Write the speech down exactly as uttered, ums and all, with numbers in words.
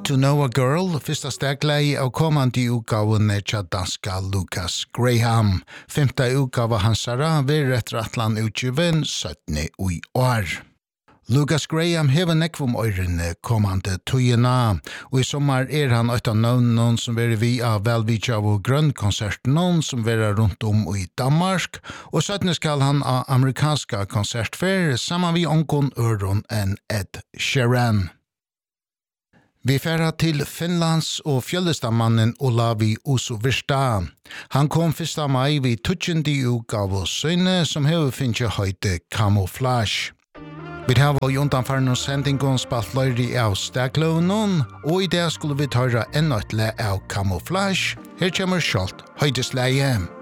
to Know a Girl, fyrsta stegleie av kommande utgavene tja danska Lucas Graham. Femta utgava hansara vir etter atlan utgiven syttende i år. Lucas Graham hever nekvom øyrene kommande tøyena, og i sommar er han et av navnen som vil vi av velvidja av grønnkonserten som vil rundt om i Danmark, og syttende skal han av amerikanska konsertfer saman vi onkon øron enn Ed Sheeran. Vi færa til Finlands og fjöllestamannen Olavi Usuvirsta. Han kom fyrsta mai vid tutsjendi utgave søyne som hever finnje høyde Camouflage. Vi har i undanfarne sendingen spalt løyri av stegløvnen, og i det skulle vi tørre enda et le av Camouflage. Her kommer skjalt høydesleie.